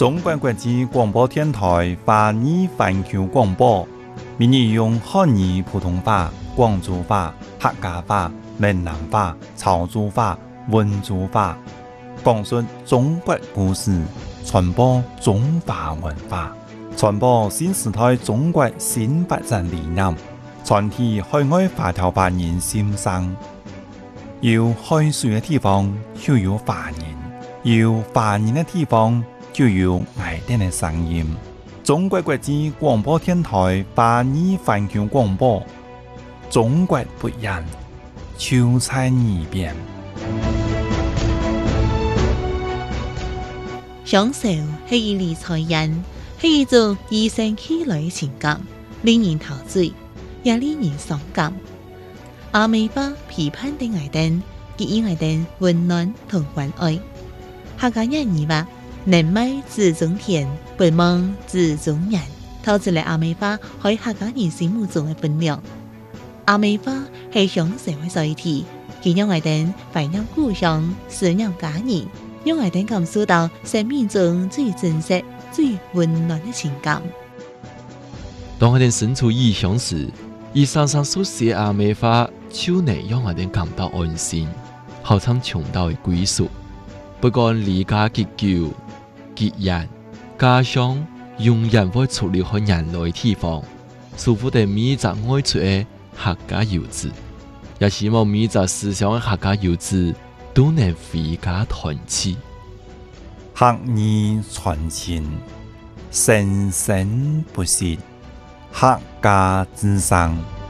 中国国际广播电台华语环球广播，每日用汉语普通话、广州话、客家话、闽南话、潮州话、温州话，讲述中国故事，传播中华文化，传播新时代中国新发展理念，传递海外华侨华人心声。有海水的地方就有华人，有华人的地方就有爱丁的声音。中国国际广播电台华语环球广播，中国不一样，就在耳边。 享受是一理财人，是一种与生俱來的情感，令人陶醉，也令人傷感。阿美巴批判的愛丁，給予愛丁溫暖同關愛。客家人語話：人美自中田，不忙自中人。透出嚟阿美巴喺客家人心目中嘅分量。阿美巴係享受嘅載體，佢讓愛丁懷念故鄉，思念家人，讓愛丁感受到生命中最真實、最溫暖嘅情感。 當我哋身處異鄉時，以常常所寫阿美話，就能讓我哋感到安心，好像尋到嘅歸屬。不管離家結久、結人，家鄉永遠會處理好人類地方，舒服地每一隻愛出嘅客家遊子，也希望每一隻思鄉嘅客家遊子都能回家團聚。 客語傳情，生生不息，客家之聲。